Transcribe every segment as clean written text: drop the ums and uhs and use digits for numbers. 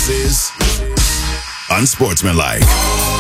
This is Unsportsmanlike.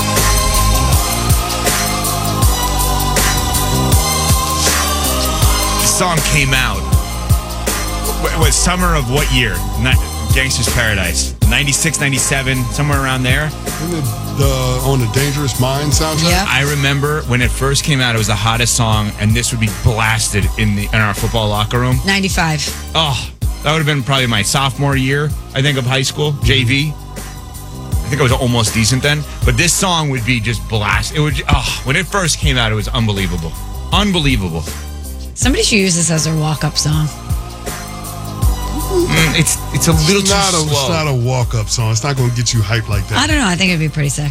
The song came out. It was summer of what year? Gangsta's Paradise. 96, 97, somewhere around there. On the Dangerous Mind soundtrack? Yeah. I remember when it first came out, it was the hottest song, and this would be blasted in our football locker room. 95. Oh, that would have been probably my sophomore year, I think, of high school, JV. I think I was almost decent then. But this song would be just blast. It would. When it first came out, it was unbelievable. Unbelievable. Somebody should use this as their walk-up song. It's a little too slow. It's not a walk-up song. It's not going to get you hyped like that. I don't know. I think it'd be pretty sick.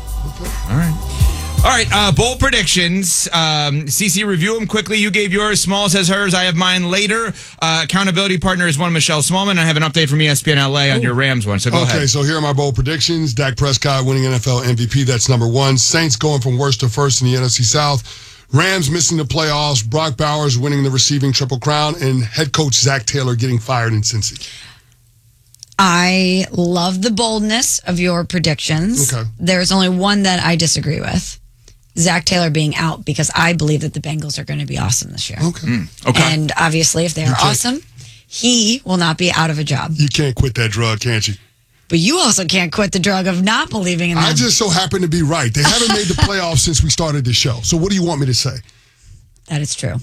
All right. Bowl predictions. CC, review them quickly. You gave yours. Small says hers. I have mine later. Accountability partner is one Michelle Smallman. I have an update from ESPN LA on your Rams one. So go ahead. Okay, so here are my bold predictions. Dak Prescott winning NFL MVP. That's number one. Saints going from worst to first in the NFC South. Rams missing the playoffs. Brock Bowers winning the receiving Triple Crown. And head coach Zach Taylor getting fired in Cincy. I love the boldness of your predictions. Okay. There's only one that I disagree with. Zach Taylor being out, because I believe that the Bengals are going to be awesome this year. Okay. Okay. And obviously, if they are awesome, he will not be out of a job. You can't quit that drug, can't you? But you also can't quit the drug of not believing in them. I just so happen to be right. They haven't made the playoffs since we started the show. So what do you want me to say? That is true.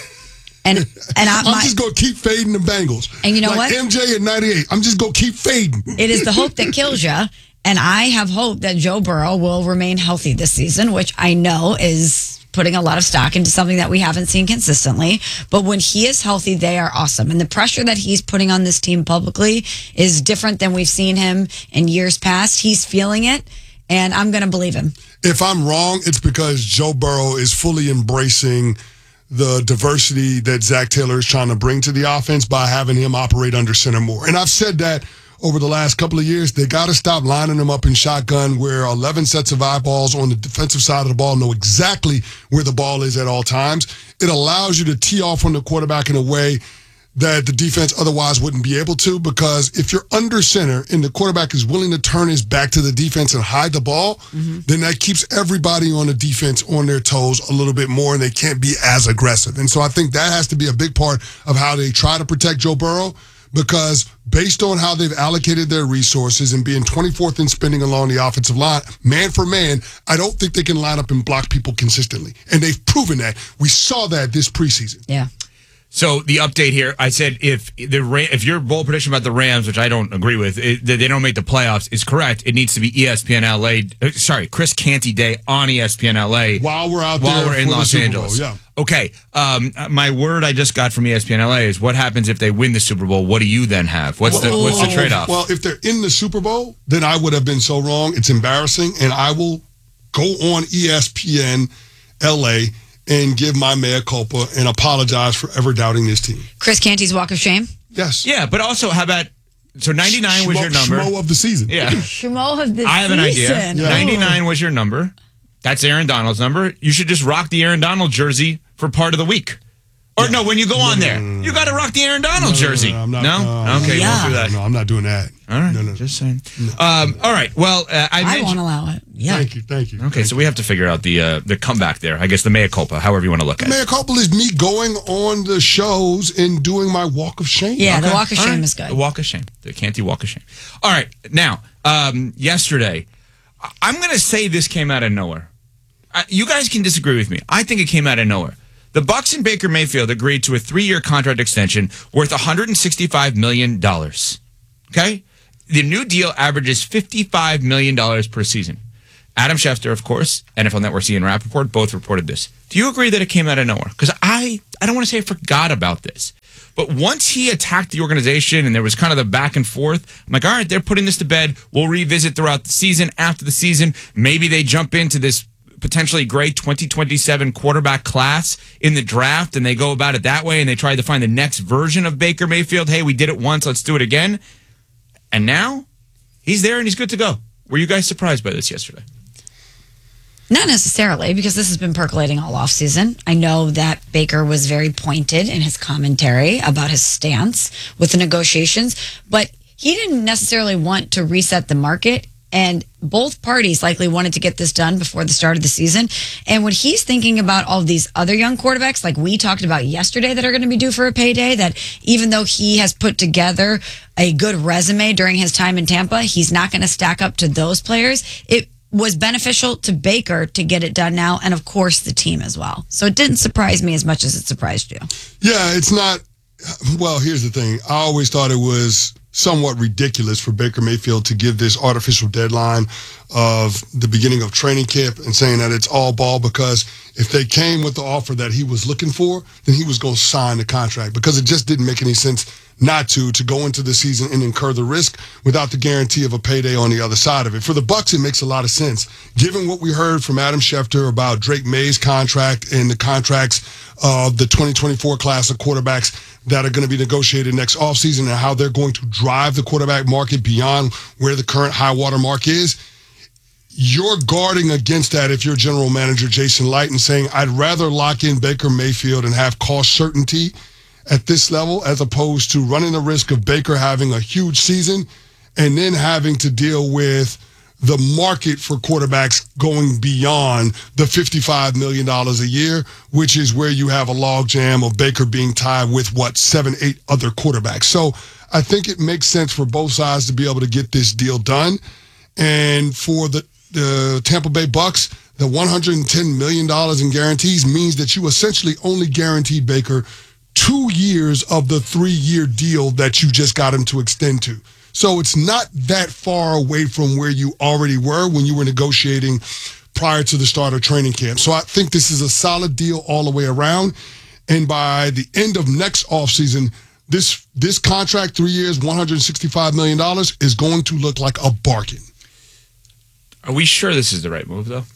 And I'm just going to keep fading the Bengals. And you know like what? MJ in 98. I'm just going to keep fading. It is the hope that kills you. And I have hope that Joe Burrow will remain healthy this season, which I know is putting a lot of stock into something that we haven't seen consistently. But when he is healthy, they are awesome. And the pressure that he's putting on this team publicly is different than we've seen him in years past. He's feeling it, and I'm going to believe him. If I'm wrong, it's because Joe Burrow is fully embracing the diversity that Zach Taylor is trying to bring to the offense by having him operate under center more. And I've said that over the last couple of years. They got to stop lining them up in shotgun where 11 sets of eyeballs on the defensive side of the ball know exactly where the ball is at all times. It allows you to tee off on the quarterback in a way that the defense otherwise wouldn't be able to, because if you're under center and the quarterback is willing to turn his back to the defense and hide the ball, then that keeps everybody on the defense on their toes a little bit more, and they can't be as aggressive. And so I think that has to be a big part of how they try to protect Joe Burrow, because based on how they've allocated their resources and being 24th in spending along the offensive line, man for man, I don't think they can line up and block people consistently. And they've proven that. We saw that this preseason. Yeah. So the update here, I said if your bold prediction about the Rams, which I don't agree with, that they don't make the playoffs, is correct. It needs to be ESPN LA. Sorry, Chris Canty Day on ESPN LA While we're in Los Angeles. Yeah. Okay. My word I just got from ESPN LA is, what happens if they win the Super Bowl? What do you then have? What's the trade-off? Well, if they're in the Super Bowl, then I would have been so wrong. It's embarrassing, and I will go on ESPN LA and give my mea culpa and apologize for ever doubting this team. Chris Canty's walk of shame? Yes. Yeah, but also, how about, so 99 was your number. Schmo of the season. Yeah. Schmo of the season. I have an idea. Yeah. 99 was your number. That's Aaron Donald's number. You should just rock the Aaron Donald jersey for part of the week. Or no, when you go on there, you got to rock the Aaron Donald jersey. I'm not, Okay, you won't do that. No, I'm not doing that. All right, just saying. All right, well, I won't allow it. Yeah. Thank you. Okay, so we have to figure out the comeback there. I guess the mea culpa, however you want to look at it. Mea culpa is me going on the shows and doing my walk of shame. Yeah, Okay. the walk of All shame right. is good. The walk of shame. The Canty walk of shame. All right, now, yesterday, I'm going to say this came out of nowhere. You guys can disagree with me. I think it came out of nowhere. The Bucs and Baker Mayfield agreed to a 3-year contract extension worth $165 million. Okay? The new deal averages $55 million per season. Adam Schefter, of course, NFL Network's Ian Rappaport, both reported this. Do you agree that it came out of nowhere? Because I don't want to say I forgot about this. But once he attacked the organization and there was kind of the back and forth, I'm like, all right, they're putting this to bed. We'll revisit throughout the season. After the season, maybe they jump into this potentially great 2027 quarterback class in the draft, and they go about it that way, and they try to find the next version of Baker Mayfield. Hey, we did it once, let's do it again. And now he's there and he's good to go. Were you guys surprised by this yesterday? Not necessarily, because this has been percolating all offseason. I know that Baker was very pointed in his commentary about his stance with the negotiations, but he didn't necessarily want to reset the market. And both parties likely wanted to get this done before the start of the season. And when he's thinking about all of these other young quarterbacks, like we talked about yesterday, that are going to be due for a payday, that even though he has put together a good resume during his time in Tampa, he's not going to stack up to those players. It was beneficial to Baker to get it done now, and of course the team as well. So it didn't surprise me as much as it surprised you. Yeah, it's not. Well, here's the thing. I always thought it was somewhat ridiculous for Baker Mayfield to give this artificial deadline of the beginning of training camp and saying that it's all ball, because if they came with the offer that he was looking for, then he was going to sign the contract, because it just didn't make any sense not to go into the season and incur the risk without the guarantee of a payday on the other side of it. For the Bucs, it makes a lot of sense. Given what we heard from Adam Schefter about Drake May's contract and the contracts of the 2024 class of quarterbacks that are going to be negotiated next offseason, and how they're going to drive the quarterback market beyond where the current high water mark is, you're guarding against that if you're general manager Jason Light, and saying, I'd rather lock in Baker Mayfield and have cost certainty at this level, as opposed to running the risk of Baker having a huge season and then having to deal with the market for quarterbacks going beyond the $55 million a year, which is where you have a logjam of Baker being tied with, 7, 8 other quarterbacks. So I think it makes sense for both sides to be able to get this deal done. And for the Tampa Bay Bucs, the $110 million in guarantees means that you essentially only guaranteed Baker 2 years of the 3-year deal that you just got him to extend to. So it's not that far away from where you already were when you were negotiating prior to the start of training camp. So I think this is a solid deal all the way around. And by the end of next offseason, this contract, 3 years, $165 million, is going to look like a bargain. Are we sure this is the right move, though?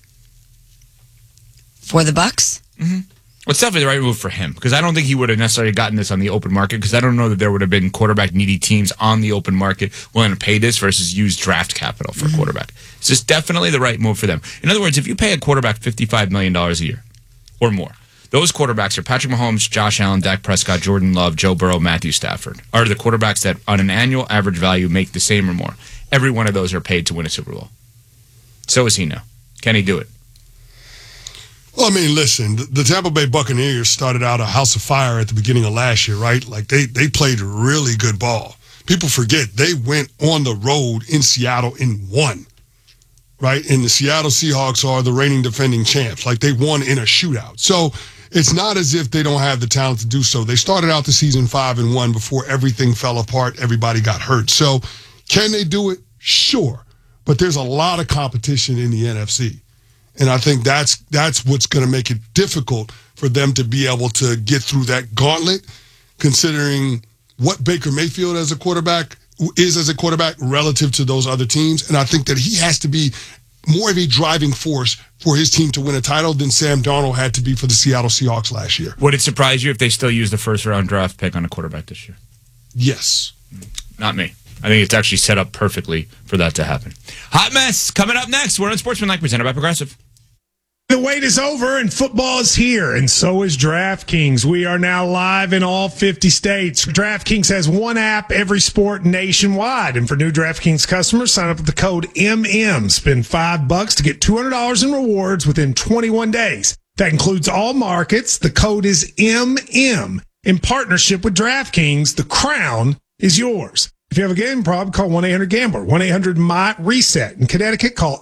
For the Bucs? Mm-hmm. Well, it's definitely the right move for him, because I don't think he would have necessarily gotten this on the open market, because I don't know that there would have been quarterback-needy teams on the open market willing to pay this versus use draft capital for a quarterback. It's just definitely the right move for them. In other words, if you pay a quarterback $55 million a year or more, those quarterbacks are Patrick Mahomes, Josh Allen, Dak Prescott, Jordan Love, Joe Burrow, Matthew Stafford, are the quarterbacks that on an annual average value make the same or more. Every one of those are paid to win a Super Bowl. So is he now. Can he do it? Well, I mean, listen, the Tampa Bay Buccaneers started out a house of fire at the beginning of last year, right? Like, they played really good ball. People forget they went on the road in Seattle and won, right? And the Seattle Seahawks are the reigning defending champs. Like, they won in a shootout. So it's not as if they don't have the talent to do so. They started out the season 5-1 before everything fell apart. Everybody got hurt. So can they do it? Sure. But there's a lot of competition in the NFC. And I think that's what's going to make it difficult for them to be able to get through that gauntlet, considering what Baker Mayfield is as a quarterback relative to those other teams. And I think that he has to be more of a driving force for his team to win a title than Sam Darnold had to be for the Seattle Seahawks last year. Would it surprise you if they still use the first-round draft pick on a quarterback this year? Yes. Not me. I think it's actually set up perfectly for that to happen. Hot Mess coming up next. We're on Sportsmanlike, presented by Progressive. The wait is over and football is here, and so is DraftKings. We are now live in all 50 states. DraftKings has one app, every sport nationwide. And for new DraftKings customers, sign up with the code MM. Spend $5 to get $200 in rewards within 21 days. That includes all markets. The code is MM. In partnership with DraftKings, the crown is yours. If you have a gambling problem, call 1-800-GAMBLER, 1-800-MY-RESET. In Connecticut, call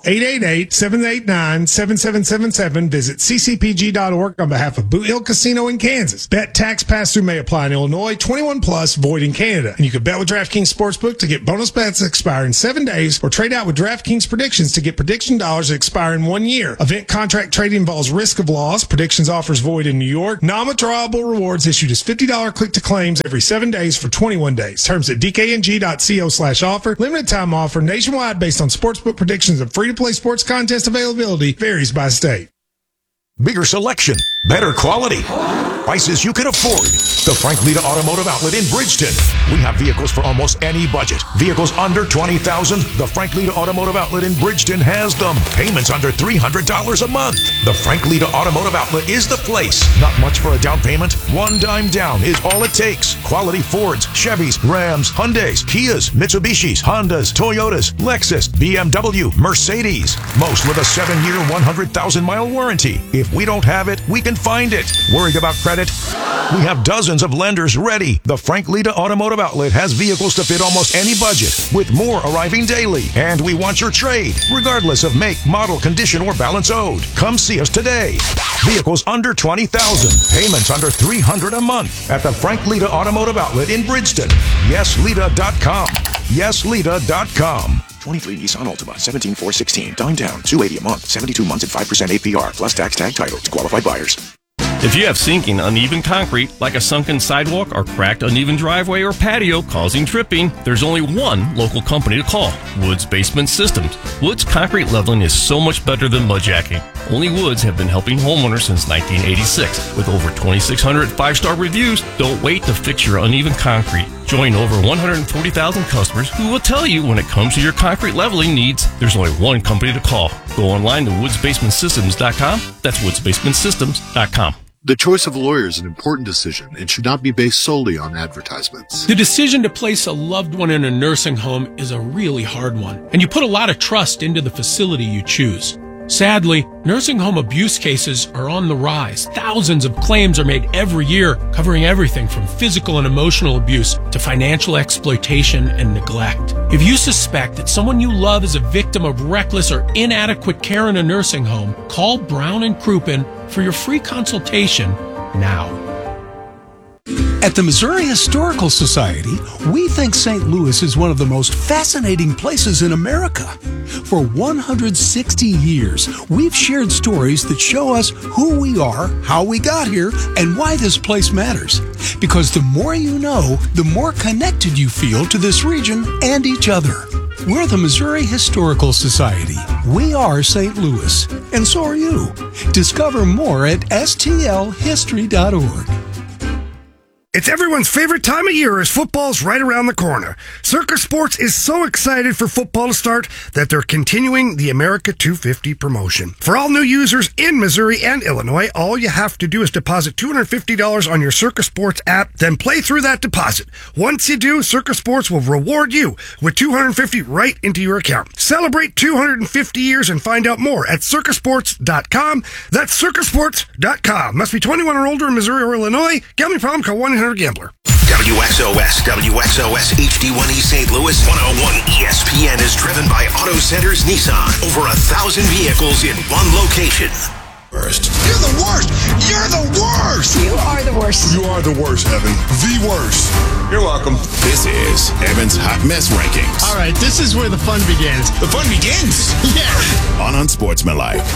888-789-7777. Visit ccpg.org on behalf of Boot Hill Casino in Kansas. Bet tax pass-through may apply in Illinois, 21 plus, void in Canada. And you can bet with DraftKings Sportsbook to get bonus bets that expire in 7 days, or trade out with DraftKings Predictions to get prediction dollars that expire in 1 year. Event contract trading involves risk of loss. Predictions offers void in New York. Non-withdrawable rewards issued as $50 click-to-claims every 7 days for 21 days. Terms at DKNG.co/offer. Limited time offer nationwide based on sportsbook predictions and free-to-play sports contest availability varies by state. Bigger selection, better quality, prices you can afford. The Frank Lita Automotive Outlet in Bridgeton. We have vehicles for almost any budget. Vehicles under $20,000. The Frank Lita Automotive Outlet in Bridgeton has them. Payments under $300 a month. The Frank Lita Automotive Outlet is the place. Not much for a down payment. $1 down is all it takes. Quality Fords, Chevys, Rams, Hyundais, Kias, Mitsubishis, Hondas, Toyotas, Lexus, BMW, Mercedes. Most with a 7-year, 100,000-mile warranty. If we don't have it, we can find it. Worried about credit? We have dozens of lenders ready. The Frank Lita Automotive Outlet has vehicles to fit almost any budget, with more arriving daily. And we want your trade, regardless of make, model, condition, or balance owed. Come see us today. Vehicles under $20,000, payments under $300 a month at the Frank Lita Automotive Outlet in Bridgeton. YesLita.com. YesLita.com. 23 Nissan Altima, 17,416. Dime down, $280 a month, 72 months at 5% APR, plus tax tag title to qualified buyers. If you have sinking, uneven concrete, like a sunken sidewalk or cracked, uneven driveway or patio causing tripping, there's only one local company to call, Woods Basement Systems. Woods concrete leveling is so much better than mudjacking. Only Woods have been helping homeowners since 1986. With over 2,600 5-star reviews, don't wait to fix your uneven concrete. Join over 140,000 customers who will tell you when it comes to your concrete leveling needs, there's only one company to call. Go online to woodsbasementsystems.com. That's woodsbasementsystems.com. The choice of a lawyer is an important decision and should not be based solely on advertisements. The decision to place a loved one in a nursing home is a really hard one, and you put a lot of trust into the facility you choose. Sadly, nursing home abuse cases are on the rise. Thousands of claims are made every year, covering everything from physical and emotional abuse to financial exploitation and neglect. If you suspect that someone you love is a victim of reckless or inadequate care in a nursing home, call Brown & Crouppen for your free consultation now. At the Missouri Historical Society, we think St. Louis is one of the most fascinating places in America. For 160 years, we've shared stories that show us who we are, how we got here, and why this place matters. Because the more you know, the more connected you feel to this region and each other. We're the Missouri Historical Society. We are St. Louis, and so are you. Discover more at stlhistory.org. It's everyone's favorite time of year as football's right around the corner. Circa Sports is so excited for football to start that they're continuing the America 250 promotion. For all new users in Missouri and Illinois, all you have to do is deposit $250 on your Circa Sports app, then play through that deposit. Once you do, Circa Sports will reward you with $250 right into your account. Celebrate 250 years and find out more at circasports.com. That's circasports.com. Must be 21 or older in Missouri or Illinois. Gambling problem? Call 1-800-GAMBLER. WXOS HD1E St. Louis 101 ESPN is driven by Auto Centers Nissan. Over 1,000 vehicles in one location. Worst. You're the worst. You're the worst. You are the worst. You are the worst, Evan. The worst. You're welcome. This is Evan's Hot Mess Rankings. All right, this is where the fun begins. The fun begins? Yeah. On Unsportsmanlike.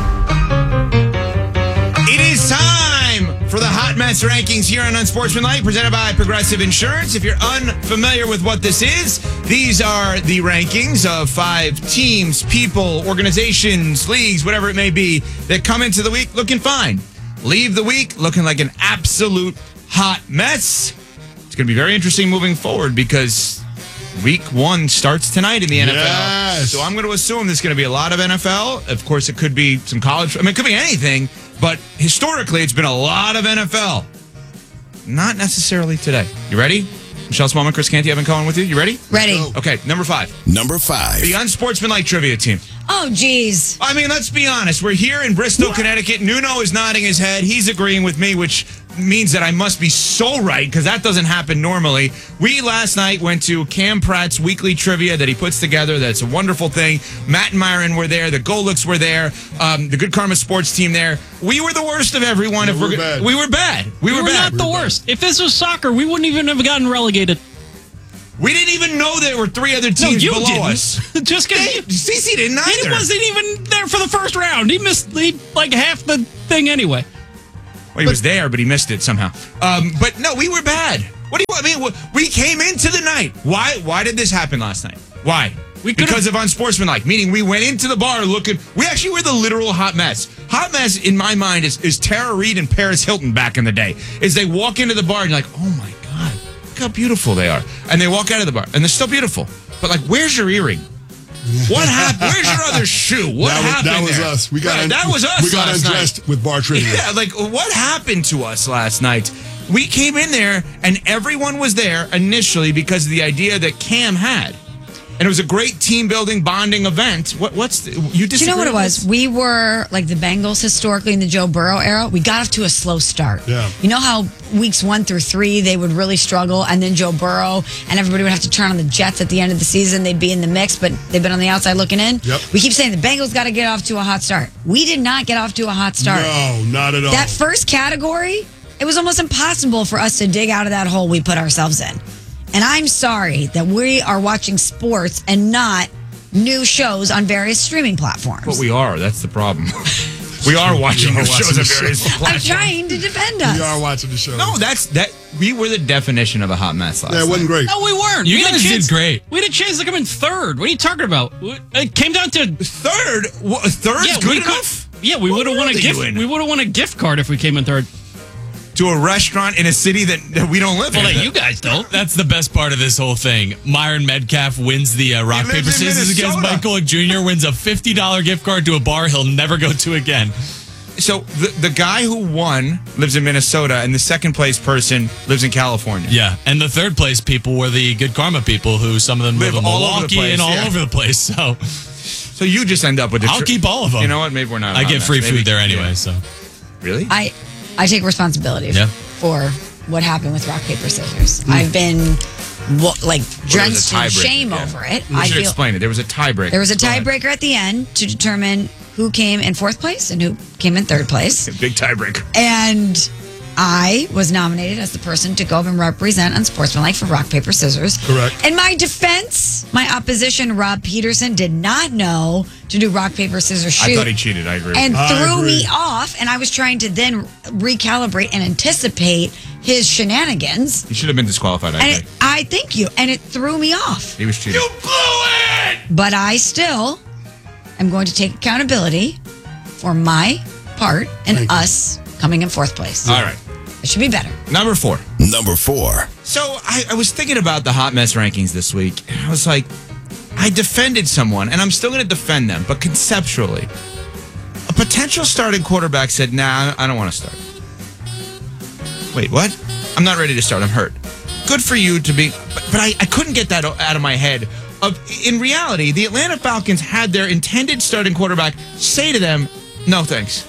It is time for the Hot Mess Rankings here on Unsportsmanlike, presented by Progressive Insurance. If you're unfamiliar with what this is, these are the rankings of 5 teams, people, organizations, leagues, whatever it may be, that come into the week looking fine. Leave the week looking like an absolute hot mess. It's going to be very interesting moving forward because Week 1 starts tonight in the NFL. Yes. So I'm going to assume there's going to be a lot of NFL. Of course, it could be some college. I mean, it could be anything. But historically, it's been a lot of NFL. Not necessarily today. You ready? Michelle Smallman, Chris Canty, Evan Cohen with you. You ready? Ready. Okay, number 5. Number 5. The Unsportsmanlike Trivia Team. Oh, geez. I mean, let's be honest. We're here in Bristol, Connecticut. Nuno is nodding his head. He's agreeing with me, which means that I must be so right because that doesn't happen normally. We last night went to Cam Pratt's weekly trivia that he puts together. That's a wonderful thing. Matt and Myron were there. The Golix were there. The Good Karma Sports team there. We were the worst of everyone. We were bad. We were bad. We were bad. Not the worst. If this was soccer, we wouldn't even have gotten relegated. We didn't even know there were 3 other teams below didn't. us. Just because CC didn't either. He wasn't even there for the first round. He missed like half the thing anyway. Well, he was there, but he missed it somehow. But no, we were bad. What do you? I mean, we came into the night. Why did this happen last night? Why? because of unsportsmanlike, meaning we went into the bar looking. We actually were the literal hot mess. Hot mess, in my mind, is Tara Reid and Paris Hilton back in the day. Is they walk into the bar and you're like, oh my God, look how beautiful they are. And they walk out of the bar and they're still beautiful. But like, where's your earring? What happened? Where's your other shoe? What happened? That was there? us. That was us. We got last undressed night. with bar trivia. Yeah, like what happened to us last night? We came in there and everyone was there initially because of the idea that Cam had. And it was a great team building bonding event. What's you disagree? Do you know what it with was? this? We were like the Bengals historically in the Joe Burrow era. We got off to a slow start. Yeah. You know how weeks 1 through 3 they would really struggle, and then Joe Burrow and everybody would have to turn on the Jets at the end of the season. They'd be in the mix, but they've been on the outside looking in. Yep. We keep saying the Bengals got to get off to a hot start. We did not get off to a hot start. No, not at all. That first category, it was almost impossible for us to dig out of that hole we put ourselves in. And I'm sorry that we are watching sports and not new shows on various streaming platforms. But we are. That's the problem. We are watching We are the shows watching on the various show. platforms. I'm trying to defend us. We are watching the show. No, that. We were the definition of a hot mess last Yeah, it wasn't great. No, we weren't. You We had a guys chance- did great. We had a chance to come in third. What are you talking about? It came down to Third? Third's yeah, good we enough? Yeah, we would have won a gift. We would have won a gift card if we came in third. To a restaurant in a city that we don't live Well, in. that you guys don't. That's the best part of this whole thing. Myron Metcalf wins the rock, lives paper, in scissors against Minnesota. Mike Golick Jr., wins a $50 gift card to a bar he'll never go to again. So the guy who won lives in Minnesota, and the second place person lives in California. Yeah, and the third place people were the Good Karma people, who some of them live in all over the Milwaukee place, and all yeah. over the place. So you just end up with the I'll keep all of them. You know what? Maybe we're not. I on get that. free Maybe- food there anyway, yeah. so. Really? I take responsibility Yeah. for what happened with rock, paper, scissors. I've been drenched in shame over it. You should explain it. There was a tiebreaker. There was a Go ahead. tiebreaker at the end to determine who came in fourth place and who came in third place. Big tiebreaker. And I was nominated as the person to go up and represent Unsportsmanlike for rock, paper, scissors. Correct. In my defense, my opposition, Rob Peterson, did not know to do rock, paper, scissors, shoot. I thought he cheated. I agree. And I threw agree. me off, and I was trying to then recalibrate and anticipate his shenanigans. He should have been disqualified. I And think. I thank you, and it threw me off. He was cheating. You blew it! But I still am going to take accountability for my part in Thank you. us coming in fourth place. All right. It should be better. Number 4. Number 4. So I was thinking about the hot mess rankings this week, and I was like, I defended someone, and I'm still going to defend them, but conceptually, a potential starting quarterback said, nah, I don't want to start. Wait, what? I'm not ready to start. I'm hurt. Good for you to be, but I couldn't get that out of my head. In reality, the Atlanta Falcons had their intended starting quarterback say to them, no thanks.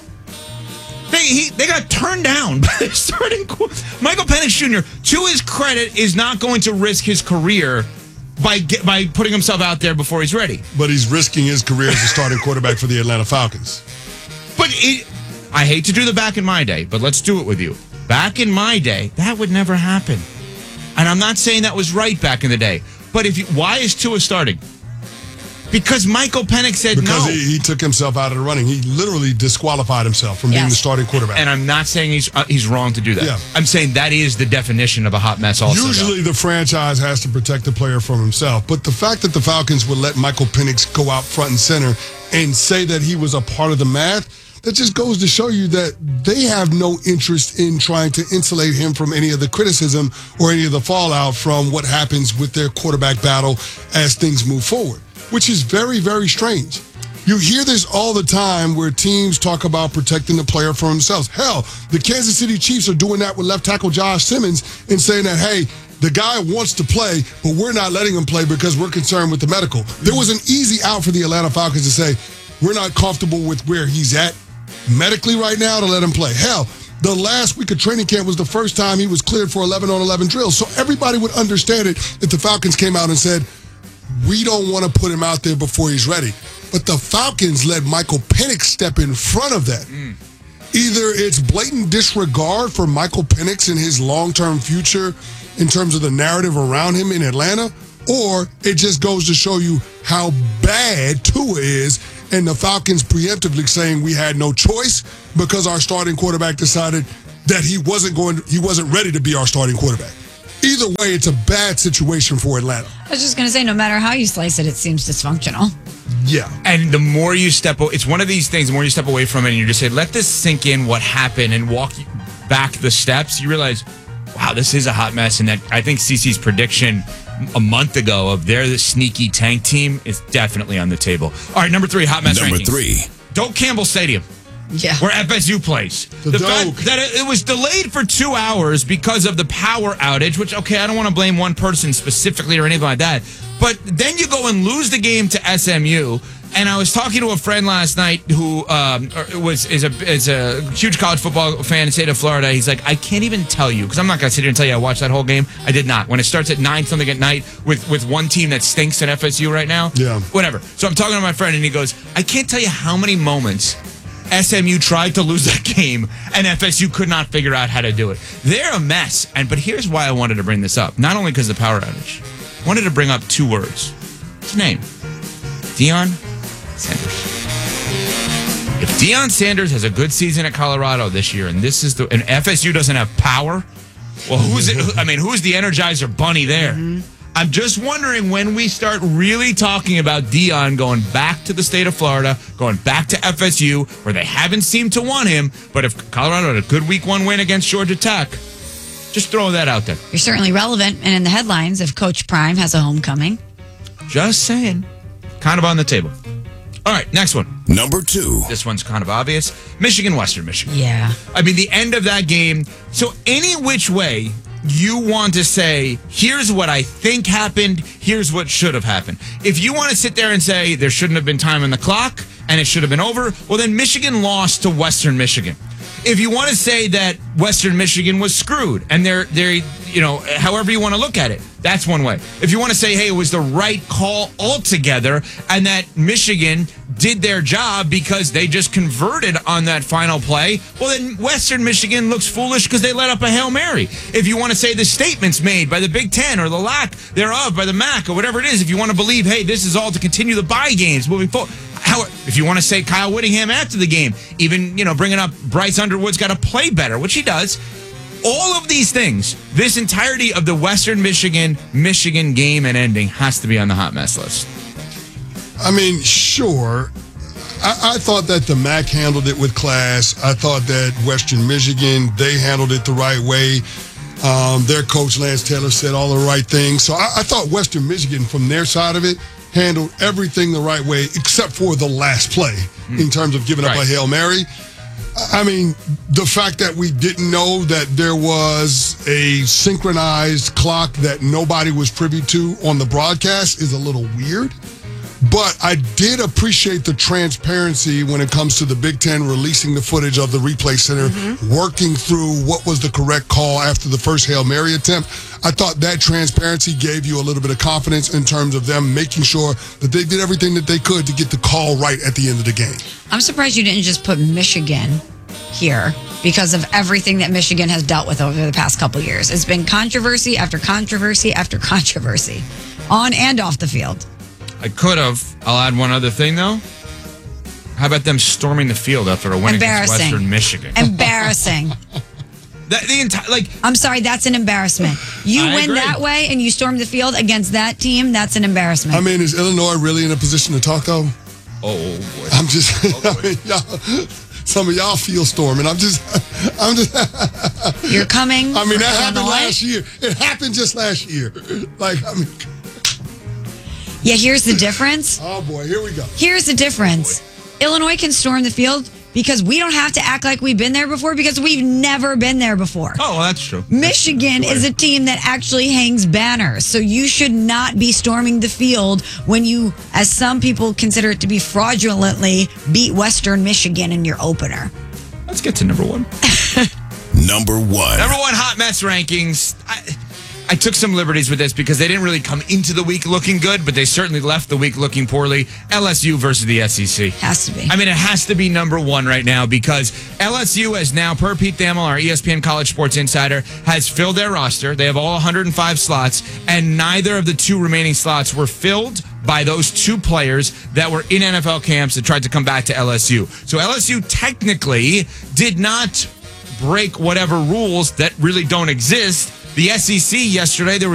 They got turned down by their starting quarterback. Michael Penix Jr., to his credit, is not going to risk his career by putting himself out there before he's ready. But he's risking his career as a starting quarterback for the Atlanta Falcons. But I hate to do the back in my day, but let's do it with you. Back in my day, that would never happen. And I'm not saying that was right back in the day. But why is Tua starting? Because Michael Penix said Because no. he took himself out of the running. He literally disqualified himself from being the starting quarterback. And I'm not saying he's wrong to do that. Yeah. I'm saying that is the definition of a hot mess also. Usually the franchise has to protect the player from himself. But the fact that the Falcons would let Michael Penix go out front and center and say that he was a part of the math, that just goes to show you that they have no interest in trying to insulate him from any of the criticism or any of the fallout from what happens with their quarterback battle as things move forward, which is very, very strange. You hear this all the time where teams talk about protecting the player from themselves. Hell, the Kansas City Chiefs are doing that with left tackle Josh Simmons and saying that, hey, the guy wants to play, but we're not letting him play because we're concerned with the medical. There was an easy out for the Atlanta Falcons to say, we're not comfortable with where he's at medically right now to let him play. Hell, the last week of training camp was the first time he was cleared for 11-on-11 drills. So everybody would understand it if the Falcons came out and said, we don't want to put him out there before he's ready. But the Falcons let Michael Penix step in front of that. Either it's blatant disregard for Michael Penix and his long-term future in terms of the narrative around him in Atlanta, or it just goes to show you how bad Tua is, and the Falcons preemptively saying we had no choice because our starting quarterback decided that he wasn't ready to be our starting quarterback. either way, it's a bad situation for Atlanta. I was just going to say, no matter how you slice it, it seems dysfunctional. Yeah. And the more you it's one of these things, the more you step away from it and you just say, let this sink in what happened and walk back the steps, you realize, wow, this is a hot mess. And that I think CeCe's prediction a month ago of they're the sneaky tank team is definitely on the table. All right, number 3, hot mess Number rankings. 3. Doak Campbell Stadium. Yeah. Where FSU plays. The fact that it was delayed for 2 hours because of the power outage, which, okay, I don't want to blame one person specifically or anything like that. But then you go and lose the game to SMU. And I was talking to a friend last night who is a huge college football fan in the state of Florida. He's like, I can't even tell you, because I'm not going to sit here and tell you I watched that whole game. I did not. When it starts at 9 something at night with one team that stinks in FSU right now. Yeah. Whatever. So I'm talking to my friend and he goes, I can't tell you how many moments SMU tried to lose that game and FSU could not figure out how to do it. They're a mess. But here's why I wanted to bring this up. Not only because of the power outage. I wanted to bring up 2 words. His name. Deion Sanders. If Deion Sanders has a good season at Colorado this year, and FSU doesn't have power, well, who's the Energizer Bunny there? Mm-hmm. I'm just wondering when we start really talking about Deion going back to the state of Florida, going back to FSU, where they haven't seemed to want him. But if Colorado had a good week 1 win against Georgia Tech, just throw that out there. You're certainly relevant and in the headlines if Coach Prime has a homecoming. Just saying. Kind of on the table. All right, next one. Number 2. This one's kind of obvious. Michigan, Western Michigan. Yeah. I mean, the end of that game. So any which way you want to say, here's what I think happened, here's what should have happened. If you want to sit there and say there shouldn't have been time on the clock and it should have been over, well, then Michigan lost to Western Michigan. If you want to say that Western Michigan was screwed and they're however you want to look at it, that's one way. If you want to say, hey, it was the right call altogether and that Michigan did their job because they just converted on that final play, well, then Western Michigan looks foolish because they let up a Hail Mary. If you want to say the statements made by the Big Ten or the lack thereof by the MAC or whatever it is, if you want to believe, hey, this is all to continue the bye games moving forward. If you want to say Kyle Whittingham after the game, even, bringing up Bryce Underwood's got to play better, which he does. All of these things, this entirety of the Western Michigan game and ending has to be on the hot mess list. I mean, sure. I thought that the MAC handled it with class. I thought that Western Michigan, they handled it the right way. Their coach, Lance Taylor, said all the right things. So I thought Western Michigan, from their side of it, handled everything the right way except for the last play in terms of giving up a Hail Mary. I mean, the fact that we didn't know that there was a synchronized clock that nobody was privy to on the broadcast is a little weird. But I did appreciate the transparency when it comes to the Big Ten releasing the footage of the replay center, working through what was the correct call after the first Hail Mary attempt. I thought that transparency gave you a little bit of confidence in terms of them making sure that they did everything that they could to get the call right at the end of the game. I'm surprised you didn't just put Michigan here because of everything that Michigan has dealt with over the past couple years. It's been controversy after controversy after controversy, on and off the field. I could have. I'll add one other thing, though. How about them storming the field after a win against Western Michigan? Embarrassing. I'm sorry, that's an embarrassment. You I win agree. that way and you storm the field against that team, that's an embarrassment. I mean, is Illinois really in a position to talk, though? Oh, boy. I'm just, I mean, some of y'all feel storming. I'm just. You're coming. I mean, that for happened Illinois? last year. It happened just last year. Yeah, here's the difference. Oh, boy, here we go. Here's the difference. Illinois can storm the field because we don't have to act like we've been there before because we've never been there before. Oh, well, that's true. Michigan is a team that actually hangs banners. So you should not be storming the field when you, as some people consider it to be fraudulently, beat Western Michigan in your opener. Let's get to number 1. Number 1. Number 1 hot mess rankings. I took some liberties with this because they didn't really come into the week looking good, but they certainly left the week looking poorly. LSU versus the SEC. Has to be. I mean, it has to be number 1 right now because LSU has now, per Pete Thamel, our ESPN College Sports Insider, has filled their roster. They have all 105 slots, and neither of the 2 remaining slots were filled by those 2 players that were in NFL camps that tried to come back to LSU. So LSU technically did not break whatever rules that really don't exist The SEC yesterday, there was